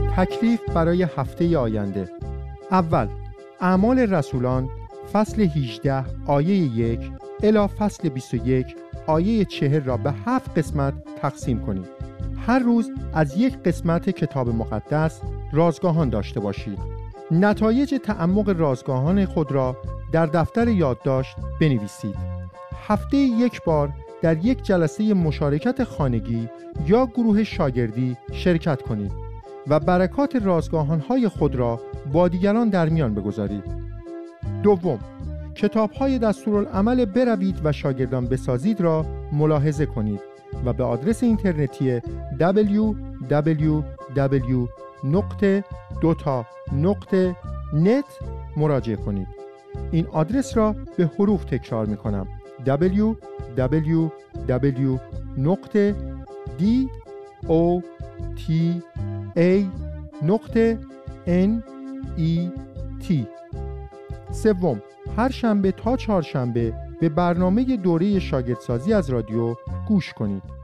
تکلیف برای هفته آینده. اول، اعمال رسولان فصل 18 آیه 1 الی فصل 21 آیه 40 را به 7 قسمت تقسیم کنید. هر روز از یک قسمت کتاب مقدس رازگاهان داشته باشید. نتایج تعمق رازگاهان خود را در دفتر یادداشت بنویسید. هفته یک بار در یک جلسه مشارکت خانگی یا گروه شاگردی شرکت کنید و برکات رازگاهان‌های خود را با دیگران در میان بگذارید. دوم، کتاب‌های دستورالعمل بروید و شاگردان بسازید را ملاحظه کنید و به آدرس اینترنتی www.dota.net مراجعه کنید. این آدرس را به حروف تکرار می‌کنم: www.dota.net. سوم، هر شنبه تا چهارشنبه به برنامه دوره شاگردسازی از رادیو گوش کنید.